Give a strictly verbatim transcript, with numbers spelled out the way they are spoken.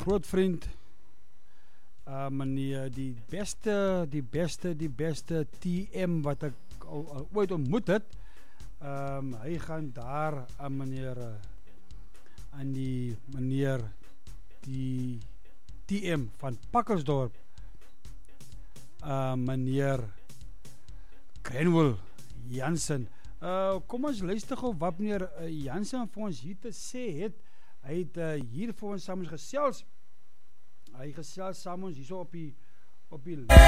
groot vriend, uh, meneer, die beste, die beste, die beste T M wat ek al, al ooit ontmoet het. Um, hy gaan daar aan meneer, uh, aan die meneer, die T M van Pakkersdorp, uh, meneer Grenwell Jansen. Uh, kom ons luister gou wat meneer uh, Jansen vir ons hier te sê het. Hy het uh, hier vir ons saam gesels. Hy gesels saam ons hier so op die op die